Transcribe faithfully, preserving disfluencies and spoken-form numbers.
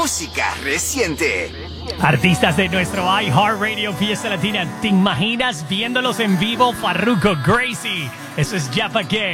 música reciente. Artistas de nuestro iHeartRadio Fiesta Latina. ¿Te imaginas viéndolos en vivo? Farruko, Gracie. Eso es Ya Pa' Qué.